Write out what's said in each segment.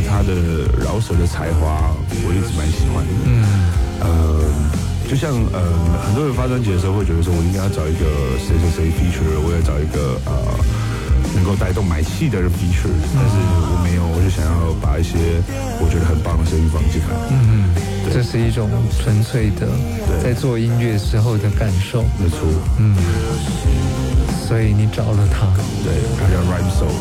他的饶舌的才华，我一直蛮喜欢的。就像很多人发专辑的时候会觉得说，我应该要找一个谁谁谁 feature， 我要找一个能够带动买气的人 feature， 但是我没有，我就想要把一些我觉得很棒的声音放进来。 这是一种纯粹的在做音乐时候的感受。 没错。 所以你找了他。 对，他叫 Rhyme Soul。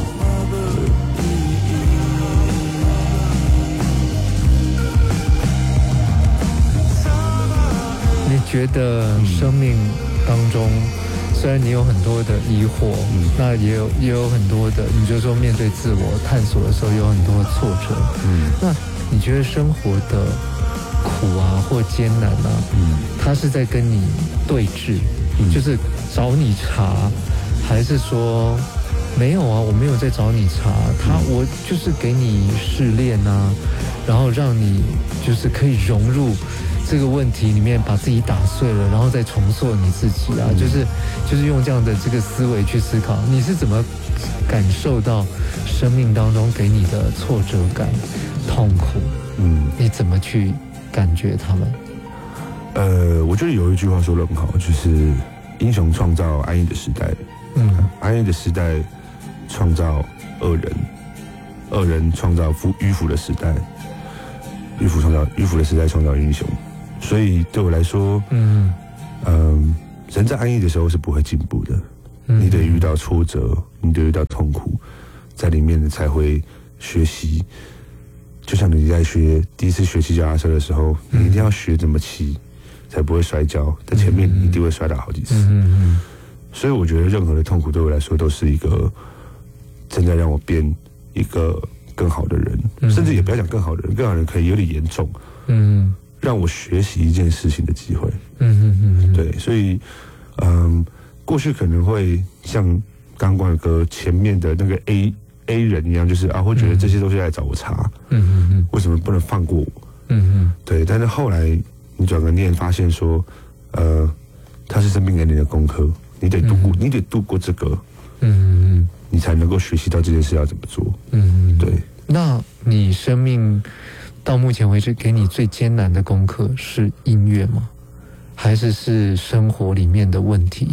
你觉得生命当中，虽然你有很多的疑惑，那也有很多的，你就说面对自我探索的时候有很多挫折，那你觉得生活的苦啊或艰难啊，它是在跟你对峙，就是找你茬，还是说没有啊，我没有在找你茬，我就是给你试炼啊，然后让你就是可以融入这个问题里面，把自己打碎了，然后再重塑你自己啊，就是用这样的这个思维去思考，你是怎么感受到生命当中给你的挫折感、痛苦？你怎么去感觉他们？ 我觉得有一句话说得很好，就是英雄创造安逸的时代，安逸的时代创造恶人，恶人创造迂腐的时代，迂腐的时代创造英雄。所以对我来说，人在安逸的时候是不会进步的，你得遇到挫折，你得遇到痛苦，在里面才会学习。就像你在第一次学骑脚踏车的时候，你一定要学怎么骑，才不会摔跤，在前面你一定会摔倒好几次。所以我觉得任何的痛苦对我来说都是一个正在让我变一个更好的人，甚至也不要讲更好的人，更好的人可以有点严重，让我学习一件事情的机会。对，所以过去可能会像刚刚的歌前面的那个 A 人一样，就是会觉得这些都是来找我茬，为什么不能放过我？对，但是后来你转个念，发现说，它是生命给你的功课，你得度过这个，你才能够学习到这件事要怎么做。对。 那你生命到目前为止给你最艰难的功课是音乐吗？还是生活里面的问题？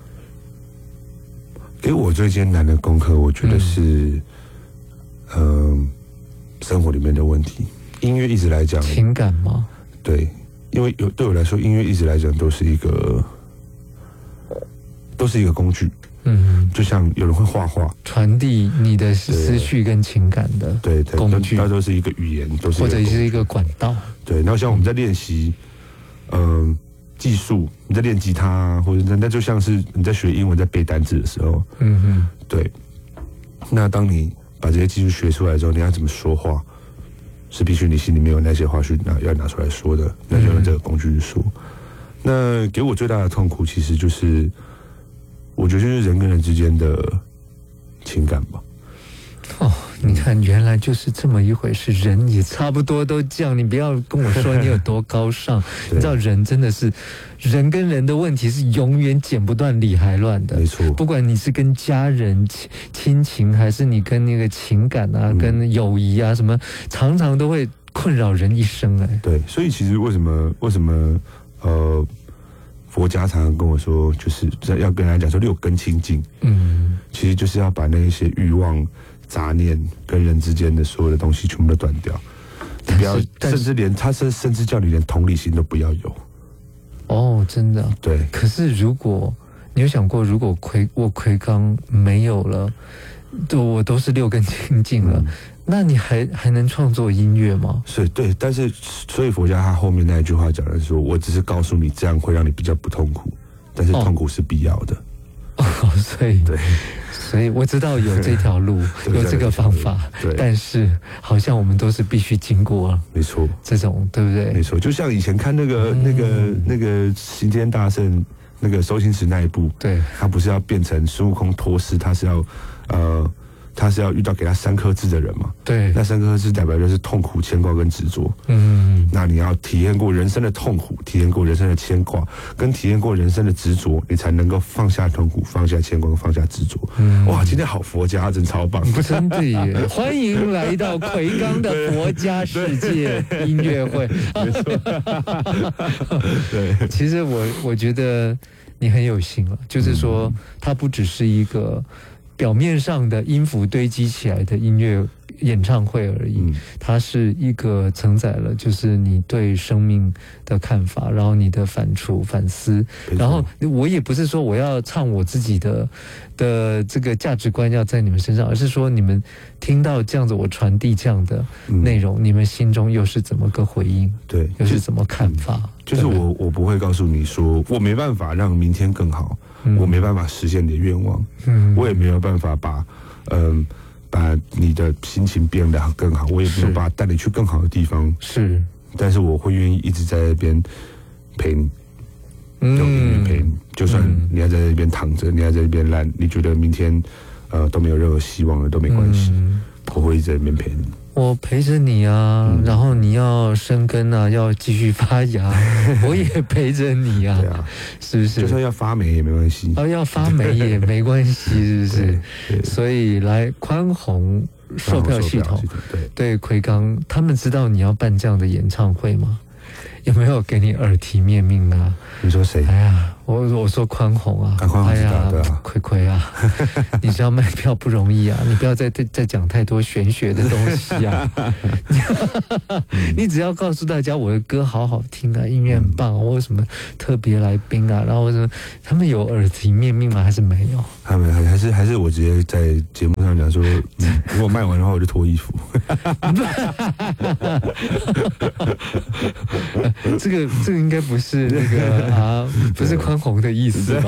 给我最艰难的功课，我觉得是，生活里面的问题。音乐一直来讲， 情感吗？ 对，因为对我来说，音乐一直来讲都是一个工具。就像有人会画画， 传递你的思绪跟情感的工具， 它都是一个语言，都是或者是一个管道。 对，然后像我们在练习，技术，你在练吉他啊，或者那就像是你在学英文在背单字的时候，对。那当你把这些技术学出来之后，你要怎么说话，是必须你心里面有那些话去要拿出来说的，那就用这个工具去说。那给我最大的痛苦，其实就是。我觉得就是人跟人之间的情感吧。 你看，原来就是这么一回事。人也差不多都这样，你不要跟我说你有多高尚。你知道，人真的是人跟人的问题是永远剪不断理还乱的。 没错， 不管你是跟家人亲情，还是你跟那个情感啊、跟友谊啊什么，常常都会困扰人一生。 对，所以其实为什么佛家常常跟我说，就是要跟人家讲说六根清净，其实就是要把那一些欲望、杂念跟人之间的所有的东西全部都断掉。你不要，甚至叫你连同理心都不要有。 真的。 对。 可是如果你有想过，如果我魁罡没有了，我都是六根清净了，那你还能创作音乐吗？ 对，但是所以佛家他后面那一句话讲的是说，我只是告诉你这样会让你比较不痛苦，但是痛苦是必要的。 所以我知道有这条路，有这个方法，但是好像我们都是必须经过， 没错， 这种对不对？ 没错，就像以前看那个刑天大圣那个周星驰那一部， 对， 他不是要变成孙悟空托世，他是要他是要遇到给他3颗痣的人嘛？ 对， 那3颗痣代表就是痛苦、牵挂跟执着。那你要体验过人生的痛苦，体验过人生的牵挂，跟体验过人生的执着，你才能够放下痛苦、放下牵挂、放下执着。哇，今天好佛家，真超棒！ 不真的耶！欢迎来到奎刚的佛家世界音乐会。 没错，对， 其实我觉得你很有心了，就是说它不只是一个表面上的音符堆积起来的音乐演唱会而已，它是一个承载了就是你对生命的看法，然后你的反刍反思，然后我也不是说我要唱我自己的这个价值观要在你们身上，而是说你们听到这样子我传递这样的内容，你们心中又是怎么个回应？对，又是怎么看法？ 就是我不会告诉你说我没办法让明天更好，我没办法实现你的愿望，我也没有办法把你的心情变得更好，我也没有办法带你去更好的地方，是，但是我会愿意一直在那边陪你，用音乐陪你，就算你要在那边躺着，你要在那边烂，你觉得明天都没有任何希望了都没关系，我会一直在那边陪你。 我陪着你啊，然后你要生根啊，要继续发芽，我也陪着你啊，对啊，是不是？ 就算要发霉也没关系， 要发霉也没关系，是不是？所以来宽宏售票系统，对奎刚，他们知道你要办这样的演唱会吗？有没有给你耳提面命啊？ 你说谁？ 哎呀，我说宽宏啊， 宽宏知道，对啊， 奎啊，你知道卖票不容易啊，你不要再讲太多玄学的东西啊，你只要告诉大家我的歌好好听啊，音乐很棒，我有什么特别来宾啊，然后什么，他们有耳提面命吗？还是没有？ 他们还是我直接在节目上讲说，如果卖完的话我就脱衣服。 这个应该不是那个啊，不是宽宏的意思吧？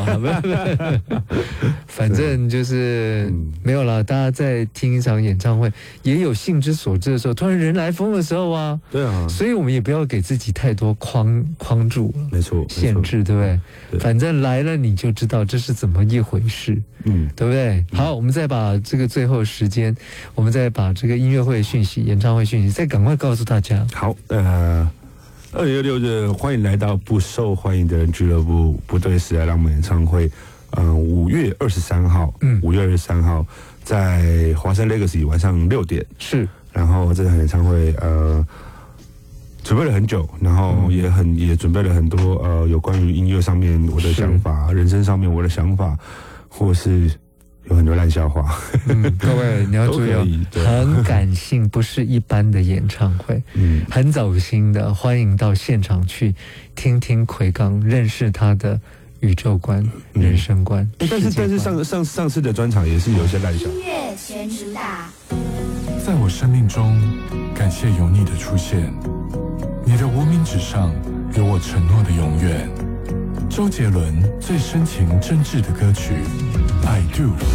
反正就是没有啦。大家在听一场演唱会，也有兴之所至的时候，突然人来疯的时候啊，对啊，所以我们也不要给自己太多框住了， 没错， 限制，对不对？对，反正来了你就知道这是怎么一回事，对不对？好，我们再把这个最后时间，我们再把这个音乐会讯息、演唱会讯息，再赶快告诉大家。 好，2月6日，欢迎来到不受欢迎的人俱乐部不对时代浪漫演唱会。5月23号，5月23号在华山 Legacy 晚上6点是。然后这场演唱会准备了很久，然后也准备了很多有关于音乐上面我的想法，人生上面我的想法，或是有很多烂笑话。 各位你要注意哦，很感性，不是一般的演唱会，很走心的，欢迎到现场去听听奎刚，认识他的宇宙观、人生观。 但是上次的专场也是有一些烂笑话。 音乐全主打， 在我生命中，感谢有你的出现，你的无名指上有我承诺的永远。周杰伦最深情真挚的歌曲《I Do》。